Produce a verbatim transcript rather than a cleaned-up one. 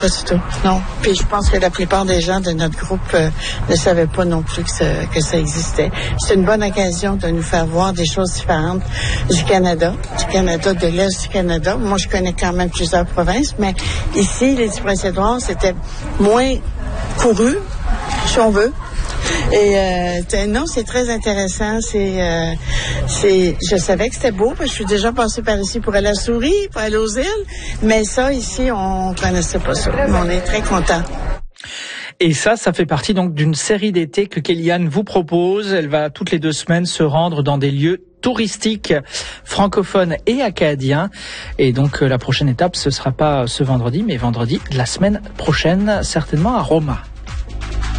Pas du tout, non. Puis je pense que la plupart des gens de notre groupe euh, ne savaient pas non plus que ça, que ça existait. C'est une bonne occasion de nous faire voir des choses différentes du Canada, du Canada, de l'Est du Canada. Moi, je connais quand même plusieurs provinces, mais ici, les Dupre-Édouard, c'était moins couru, si on veut. Et euh, non, c'est très intéressant. C'est, euh, c'est, je savais que c'était beau parce que je suis déjà passée par ici pour aller à Souris, pour aller aux îles. Mais ça, ici, on connaissait pas ça. Mais on est très contents. Et ça, ça fait partie donc d'une série d'été que Kellyanne vous propose. Elle va toutes les deux semaines se rendre dans des lieux touristiques francophones et acadiens. Et donc la prochaine étape, ce sera pas ce vendredi, mais vendredi de la semaine prochaine, certainement à Roma.